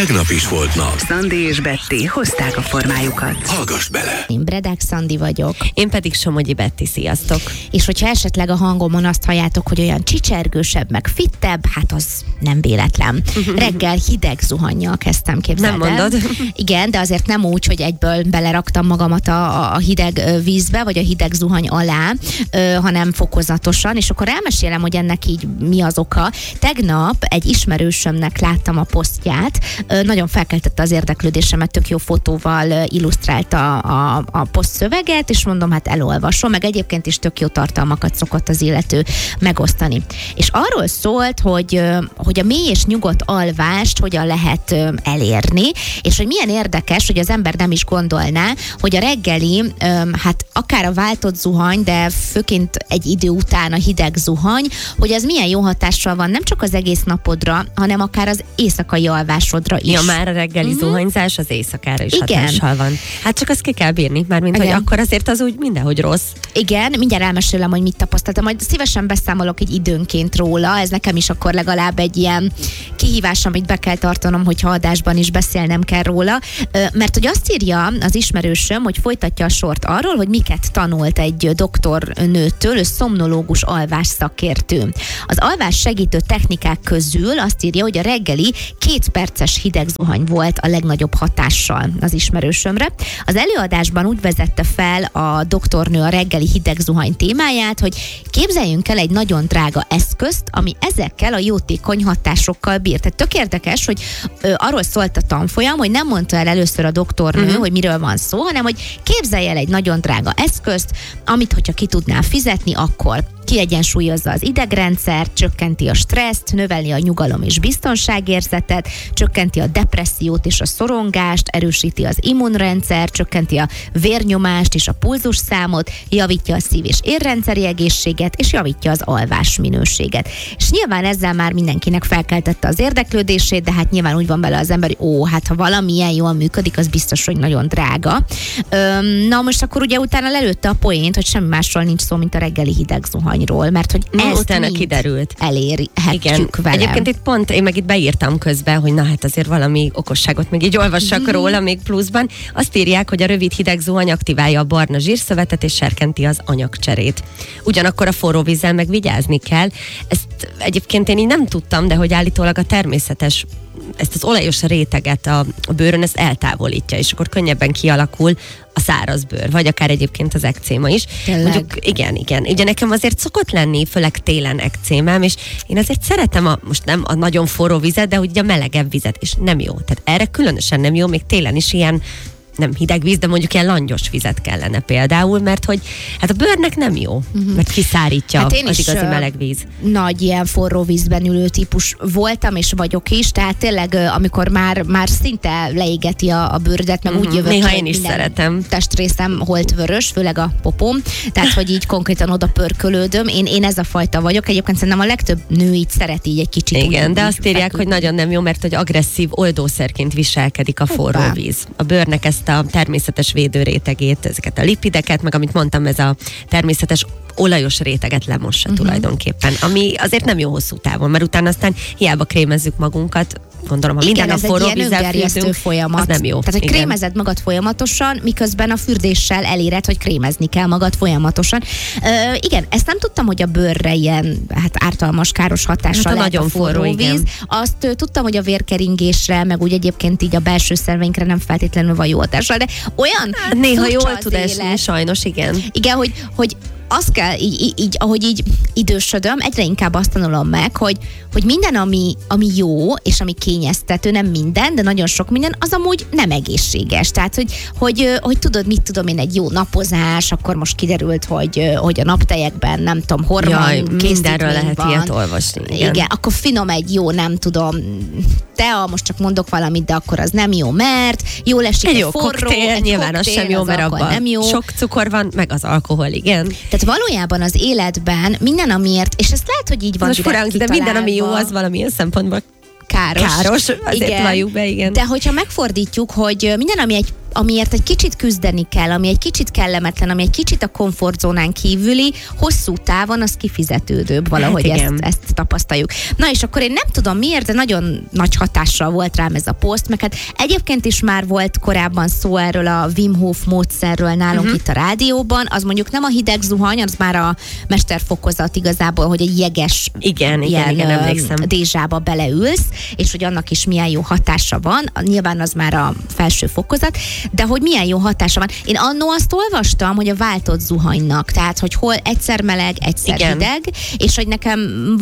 tegnap is volt nap. Szandi és Betty hozták a formájukat. Hallgass bele! Én Bredák Szandi vagyok. Én pedig Somogyi Betty, sziasztok! És hogyha esetleg a hangomon azt halljátok, hogy olyan csicsergősebb, meg fittebb, hát az nem véletlen. Reggel hideg zuhannyal kezdtem, képzeld Nem mondod? Igen, de azért nem úgy, hogy egyből beleraktam magamat a hideg vízbe, vagy a hideg zuhany alá, hanem fokozatosan, és akkor elmesélem, hogy ennek így mi az oka. Tegnap egy ismerősömnek láttam a posztját, nagyon felkeltette az érdeklődésemet, tök jó fotóval illusztrálta a poszt szöveget, és mondom, hát elolvasom, meg egyébként is tök jó tartalmakat szokott az illető megosztani. És arról szólt, hogy a mély és nyugodt alvást hogyan lehet elérni, és hogy milyen érdekes, hogy az ember nem is gondolná, hogy a reggeli, hát akár a váltott zuhany, de főként egy idő után a hideg zuhany, hogy az milyen jó hatással van nem csak az egész napodra, hanem akár az éjszakai alvásodra is. Ja, már a reggeli zuhanyzás az éjszakára is hatással van. Hát csak azt ki kell bírni, mármint hogy akkor azért az úgy mindenhogy rossz. Igen, mindjárt elmesélem, hogy mit tapasztaltam, majd szívesen beszámolok egy időnként róla, ez nekem is akkor legalább egy ilyen kihívás, amit be kell tartanom, hogyha adásban is beszélnem kell róla, mert hogy azt írja az ismerősöm, hogy folytatja a sort arról, hogy miket tanult egy doktornőtől, ő szomnológus alvás szakértő. Az alvás segítő technikák közül azt írja, hogy a reggeli 2 perces hideg zuhany volt a legnagyobb hatással az ismerősömre. Az előadásban úgy vezette fel a doktornő a reggeli hideg zuhany témáját, hogy képzeljünk el egy nagyon drága eszközt, ami ezekkel a jótékony hatásokkal bír. Tehát tök érdekes, hogy arról szólt a tanfolyam, hogy nem mondta el először a doktornő, hogy miről van szó, hanem hogy képzelj el egy nagyon drága eszközt, amit hogyha ki tudnál fizetni, akkor kiegyensúlyozza az idegrendszert, csökkenti a stresszt, növeli a nyugalom és biztonságérzetet, csökkenti a depressziót és a szorongást, erősíti az immunrendszer, csökkenti a vérnyomást és a pulzusszámot, javítja a szív- és érrendszeri egészséget, és javítja az alvás minőséget. És nyilván ezzel már mindenkinek felkeltette az érdeklődését, de hát nyilván úgy van bele az ember, hogy hát ha valamilyen jól működik, az biztos, hogy nagyon drága. Na most akkor ugye utána lelőtte a poént, hogy semmi másról nincs szó, mint a reggeli hideg zuhanyról, mert hogy ezt utána kiderült. Elérhetjük vele. Egyébként itt pont, én meg itt beírtam közben, hogy na hát azért valami okosságot meg így olvassak róla még pluszban. Azt írják, hogy a rövid hideg zuhany aktiválja a barna zsírszövetet és serkenti az anyagcserét. Ugyanakkor a forró vízzel meg vigyázni kell. Ezt egyébként én így nem tudtam, de hogy állítólag a természetes ezt az olajos réteget a bőrön, ezt eltávolítja, és akkor könnyebben kialakul a száraz bőr, vagy akár egyébként az ekcéma is. Tényleg? Mondjuk, igen. Ugye nekem azért szokott lenni, főleg télen ekcémám, és én azért szeretem most nem a nagyon forró vizet, de ugye a melegebb vizet, és nem jó. Tehát erre különösen nem jó, még télen is ilyen nem hideg víz, de mondjuk ilyen langyos vizet kellene például, mert hogy hát a bőrnek nem jó, mert kiszárítja hát az igazi meleg víz. Nagy ilyen forró vízben ülő típus voltam, és vagyok is, tehát tényleg amikor már szinte leégeti a bőrödet, meg úgy jövök néha ki, én is szeretem. Testrészem holt vörös, főleg a popom, tehát hogy így konkrétan oda pörkölődöm. Én ez a fajta vagyok, egyébként szerintem a legtöbb nő így szereti így egy kicsit. Igen, de azt írják, feküdni. hogy nagyon nem jó, mert hogy agresszív oldószerként viselkedik a forró víz. A bőrnek ezt a természetes védőrétegét, ezeket a lipideket, meg amit mondtam, ez a természetes olajos réteget lemossa tulajdonképpen, ami azért nem jó hosszú távon, mert utána aztán hiába krémezzük magunkat, gondolom, ha minden a forró vízzel fürdünk, folyamat. Az nem jó. Tehát, hogy krémezed magad folyamatosan, miközben a fürdéssel eléred, hogy krémezni kell magad folyamatosan. Igen, ezt nem tudtam, hogy a bőrre ilyen ártalmas, káros hatással lehet a forró víz. Igen. Azt tudtam, hogy a vérkeringésre, meg úgy egyébként így a belső szerveinkre nem feltétlenül van jó hatással, de olyan néha furcsa jól az tud esni, élet. sajnos, igen. Igen, hogy azt kell, így, ahogy így idősödöm, egyre inkább azt tanulom meg, hogy minden, ami jó, és ami kényeztető, nem minden, de nagyon sok minden, az amúgy nem egészséges. Tehát, hogy tudod, mit tudom én, egy jó napozás, akkor most kiderült, hogy a naptejekben, nem tudom, hormon mindenről lehet van. ilyet olvasni. Igen, akkor finom egy jó, nem tudom, tea, most csak mondok valamit, de akkor az nem jó, mert jól esik egy egy jó forró, koktél, nyilván az sem jó, mert abban sok cukor van, meg az alkohol, igen. Tehát valójában az életben minden, amiért, és ezt lehet, hogy így van most furán, de minden, ami jó, az valamilyen szempontból káros. Azért valljuk be, igen. De hogyha megfordítjuk, hogy minden, ami egy amiért egy kicsit küzdeni kell, ami egy kicsit kellemetlen, ami egy kicsit a komfortzónán kívüli, hosszú távon az kifizetődőbb valahogy, ezt tapasztaljuk. Na és akkor én nem tudom miért, de nagyon nagy hatással volt rám ez a poszt, meg hát egyébként is már volt korábban szó erről a Wim Hof módszerről nálunk itt a rádióban, az mondjuk nem a hideg zuhany, az már a mesterfokozat igazából, hogy egy jeges igen, emlékszem. dézsába beleülsz, és hogy annak is milyen jó hatása van, nyilván az már a felső fokozat, de hogy milyen jó hatása van. Én annó azt olvastam, hogy a váltott zuhanynak, tehát hogy hol egyszer meleg, egyszer hideg, és hogy nekem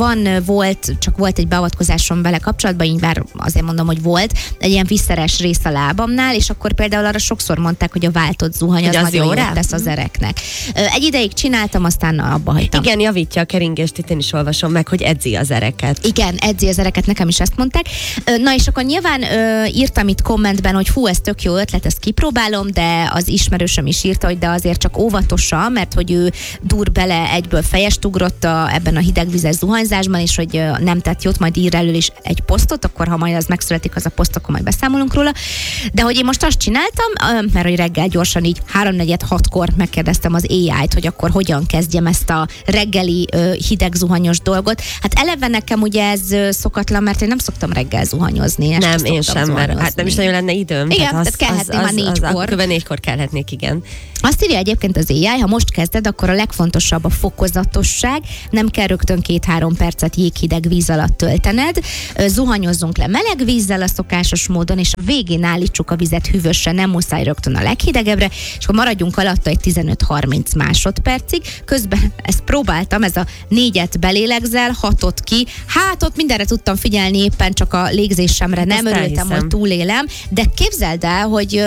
volt egy beavatkozásom vele kapcsolatban, így bár azért mondom, hogy volt, egy ilyen visszeres rész a lábamnál, és akkor például arra sokszor mondták, hogy a váltott zuhany az nagyon jót tesz az ereknek. Egy ideig csináltam, aztán abba hagytam. Igen, javítja a keringést, itt én is olvasom meg, hogy edzi az ereket. Igen, edzi az ereket, nekem is ezt mondták. Na és akkor nyilván írtam itt kommentben, hogy hú, ez tök jó ötlet, ezt kipróbálom, de az ismerősöm is írta, hogy de azért csak óvatosan, mert hogy ő dur bele, egyből fejest ugrott ebben a hidegvizes zuhanyzásban, és hogy nem tett jót, majd ír elől is egy posztot, akkor ha majd az megszületik az a poszt, akkor majd beszámolunk róla. De hogy én most azt csináltam, mert hogy reggel gyorsan így 3-4-6-kor megkérdeztem az AI-t, hogy akkor hogyan kezdjem ezt a reggeli hideg zuhanyos dolgot. Hát eleve nekem ugye ez szokatlan, mert én nem szoktam reggel zuhanyozni. Nem, én sem, mert hát nem is nagyon lenne időm. Igen, tehát kellhetné már 4-kor. Kb. 4-kor kellhetnék, igen. Azt írja egyébként az AI, ha most kezded, akkor a legfontosabb a fokozatosság, nem kell rögtön 2-3 percet jéghideg víz alatt töltened, zuhanyozzunk le meleg vízzel a szokásos módon, és a végén állítsuk a vizet hűvösre, nem muszáj rögtön a leghidegebbre, és akkor maradjunk alatta egy 15-30 másodpercig. Közben ezt próbáltam, ez a 4-et belélegzel, 6-ot ki, hát ott mindenre tudtam figyelni, éppen csak a légzésemre nem örültem, hogy túlélem, de képzeld el, hogy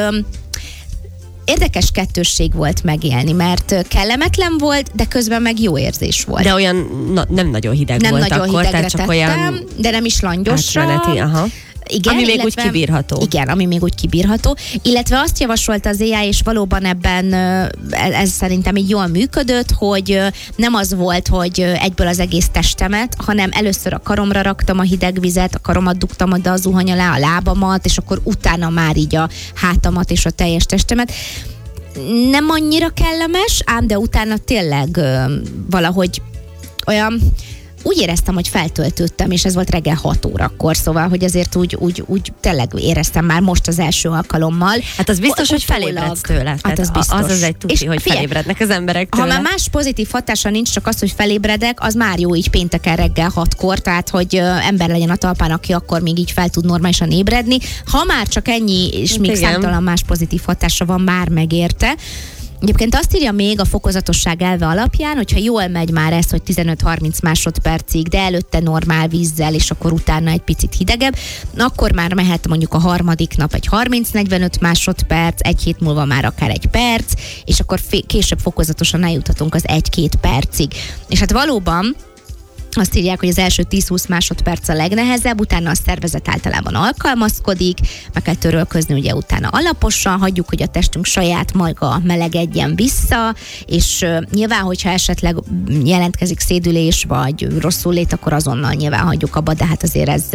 érdekes kettősség volt megélni, mert kellemetlen volt, de közben meg jó érzés volt. De olyan nem nagyon hideg nem volt nagyon akkor, tehát csak olyan de nem is langyosra. Igen, ami még úgy kibírható. Igen, ami még úgy kibírható. Illetve azt javasolta az AI, és valóban ebben ez szerintem így jól működött, hogy nem az volt, hogy egyből az egész testemet, hanem először a karomra raktam a hideg vizet, a karomat dugtam oda a zuhany alá, a lábamat, és akkor utána már így a hátamat és a teljes testemet. Nem annyira kellemes, ám de utána tényleg valahogy olyan... Úgy éreztem, hogy feltöltöttem, és ez volt reggel 6 órakor, szóval, hogy azért úgy tényleg éreztem már most az első alkalommal. Hát az biztos, hogy felébredsz tőle. Hát az biztos. Az egy tuti, hogy felébrednek az emberek tőle. Ha már más pozitív hatása nincs, csak az, hogy felébredek, az már jó így pénteken reggel 6-kor, tehát, hogy ember legyen a talpán, aki akkor még így fel tud normálisan ébredni. Ha már csak ennyi, és még számtalan más pozitív hatása van, már megérte. Egyébként azt írja még a fokozatosság elve alapján, hogyha jól megy már ez, hogy 15-30 másodpercig, de előtte normál vízzel, és akkor utána egy picit hidegebb, akkor már mehet mondjuk a harmadik nap egy 30-45 másodperc, egy hét múlva már akár egy perc, és akkor később fokozatosan eljuthatunk az 1-2 percig. És hát valóban azt írják, hogy az első 10-20 másodperc a legnehezebb, utána a szervezet általában alkalmazkodik, meg kell törölközni ugye utána alaposan, hagyjuk, hogy a testünk saját maga melegedjen vissza, és nyilván, hogyha esetleg jelentkezik szédülés, vagy rosszul lét, akkor azonnal nyilván hagyjuk abba, de hát azért ez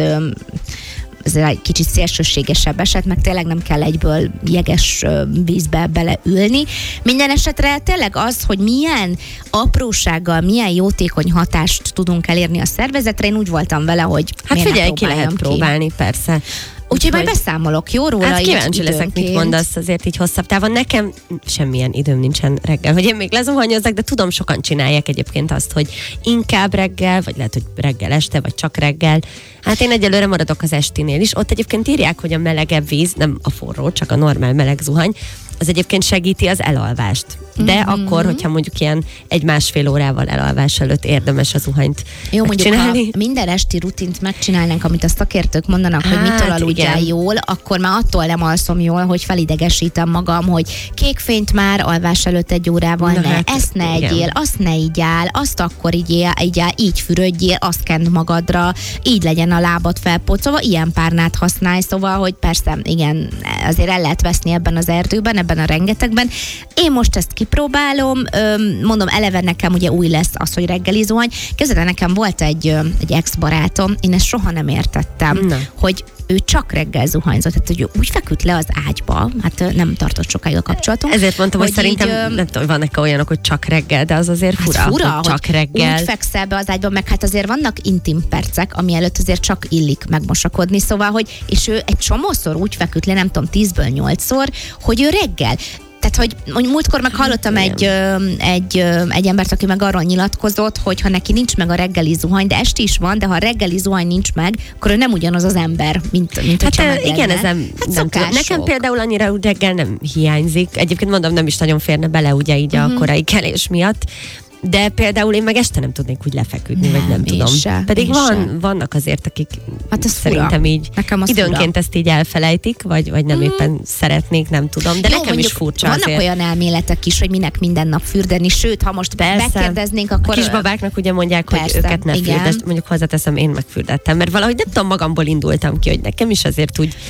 egy kicsit szélsőségesebb eset, meg tényleg nem kell egyből jeges vízbe beleülni. Minden esetre tényleg az, hogy milyen aprósággal, milyen jótékony hatást tudunk elérni a szervezetre, én úgy voltam vele, hogy hát figyelj, ki lehet próbálni, persze. Úgyhogy majd beszámolok, jó róla? Hát kíváncsi leszek, mit mondasz azért így hosszabb távon. Nekem semmilyen időm nincsen reggel, hogy én még lezuhanyozzak, de tudom, sokan csinálják egyébként azt, hogy inkább reggel, vagy lehet, hogy reggel este, vagy csak reggel. Hát én egyelőre maradok az estinél is. Ott egyébként írják, hogy a melegebb víz, nem a forró, csak a normál meleg zuhany, az egyébként segíti az elalvást. De akkor, hogyha mondjuk ilyen 1-1,5 órával elalvás előtt érdemes a zuhanyt megcsinálni. Mondjuk, ha minden esti rutint megcsinálnánk, amit a szakértők mondanak, hogy mitől aludjál jól, akkor már attól nem alszom jól, hogy felidegesítem magam, hogy kékfényt már alvás előtt 1 órával ezt ne egyél, azt ne igyál, azt akkor igyál, így fürödjél, azt kend magadra, így legyen a lábad felpocolva, ilyen párnát használj, szóval, hogy persze, igen, azért el lehet veszni ebben az erdőben, ebben a rengetegben. Én most ezt kipróbálom, mondom, eleve nekem ugye új lesz az, hogy reggeli zuhany. Képzeld el, nekem volt egy ex-barátom, én ezt soha nem értettem, hogy ő csak reggel zuhanyzott, tehát hogy ő úgy feküdt le az ágyba, hát nem tartott sokáig a kapcsolatunk. Ezért mondtam, hogy szerintem, így, nem tudom, vannak olyanok, hogy csak reggel, de az azért fura, hát fura, hogy csak reggel. Úgy fekszel be az ágyba, meg hát azért vannak intim percek, ami előtt azért csak illik megmosakodni, szóval, hogy és ő egy csomószor úgy feküdt le, nem tudom, 10-ből 8-szor, hogy ő reggel. Tehát, hogy múltkor meg hallottam egy embert, aki meg arról nyilatkozott, hogy ha neki nincs meg a reggeli zuhany, de esti is van, de ha a reggeli zuhany nincs meg, akkor ő nem ugyanaz az ember, mint hát igen, ezen nem tudom. Nekem például annyira reggel nem hiányzik. Egyébként mondom, nem is nagyon férne bele ugye így a korai kelés miatt. De például én meg este nem tudnék úgy lefeküdni, vagy nem tudom. Pedig vannak azért, akik hát szerintem fura. így időnként ezt így elfelejtik, vagy nem éppen szeretnék, nem tudom. De nekem is furcsa vannak azért. olyan elméletek is, hogy minek minden nap fürdeni, sőt, ha most megkérdeznénk, akkor... A kisbabáknak ugye mondják, persze, hogy őket ne fürdest. Mondjuk hozzáteszem, én megfürdettem, mert valahogy nem tudom, magamból indultam ki, hogy nekem is azért úgy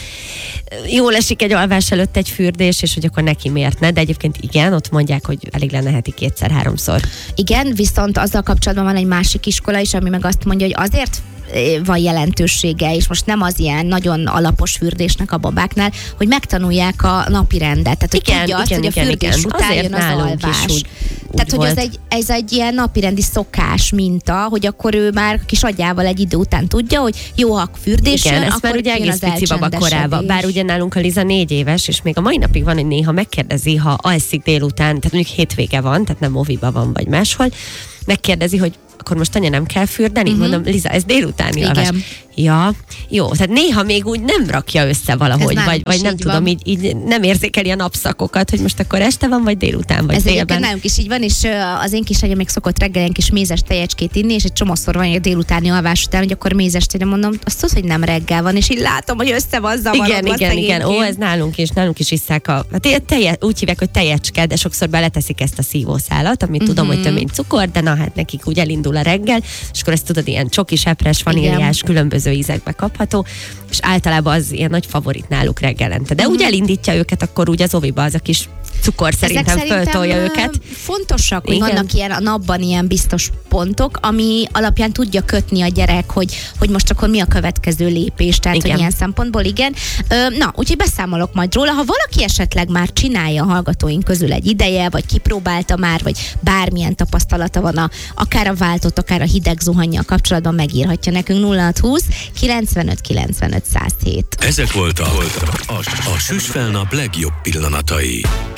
jól esik egy alvás előtt egy fürdés, és hogy akkor neki miért ne, de egyébként igen, ott mondják, hogy elég lenne heti 2-3-szor. Igen, viszont azzal kapcsolatban van egy másik iskola is, ami meg azt mondja, hogy azért van jelentősége, és most nem az ilyen nagyon alapos fürdésnek a babáknál, hogy megtanulják a napi rendet. Tehát, hogy tudja azt, hogy a fürdés után jön az alvás. Tehát, hogy ez egy ilyen napirendi szokás minta, hogy akkor ő már kis agyával egy idő után tudja, hogy jó, ha fürdés jön, ezt akkor már ugye egész pici baba korában. Bár ugye nálunk a Liza 4 éves, és még a mai napig van, hogy néha megkérdezi, ha alszik délután, tehát mondjuk hétvége van, tehát nem moviba van, vagy máshol, megkérdezi, hogy akkor most anya nem kell fürdeni? Mondom, Liza, ez délutáni alvás. Ja, jó, tehát néha még úgy nem rakja össze valahogy, vagy nem tudom, így nem érzékeli a napszakokat, hogy most akkor este van, vagy délután, vagy délben. Ez nálunk is így van, és az én kisanyám még szokott reggel egy kis mézes tejecskét inni, és egy csomószor van egy délutáni alvás után, hogy akkor mézes tejre mondom, azt tudod, hogy nem reggel van, és így látom, hogy össze van zavarodva. Igen. Ó, ez nálunk is isszák úgy hívják, hogy tejecske, de sokszor beleteszik ezt a szívószálat, amit tudom, hogy tömény cukor, de na hát nekik úgy elindul a reggel, és akkor ezt tudod, ilyen csokis, epres, vaníliás, különböző ízekbe kapható, és általában az ilyen nagy favorit náluk reggelente. De úgy elindítja őket, akkor úgy az oviba az a kis cukor szerintem föltolja őket. Fontosak, hogy vannak ilyen a napban ilyen biztos pontok, ami alapján tudja kötni a gyerek, hogy most akkor mi a következő lépés, tehát hogy ilyen szempontból igen. Na, úgyhogy beszámolok majd róla. Ha valaki esetleg már csinálja a hallgatóink közül egy ideje, vagy kipróbálta már, vagy bármilyen tapasztalata van akár a váltott, akár a hideg zuhannyal kapcsolatban, megírhatja nekünk 0620 95 95 107. Ezek voltak a Süsfelnap legjobb pillanatai.